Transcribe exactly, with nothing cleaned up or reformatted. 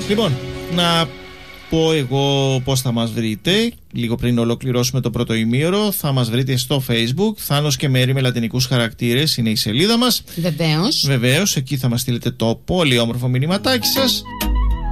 Λοιπόν, να πω εγώ πώς θα μας βρείτε. Λίγο πριν ολοκληρώσουμε το πρώτο ημίωρο, θα μας βρείτε στο Facebook. Θάνος και Μέρη με λατινικούς χαρακτήρες είναι η σελίδα μας. Βεβαίως. Βεβαίως, εκεί θα μας στείλετε το πολύ όμορφο μηνυματάκι σας.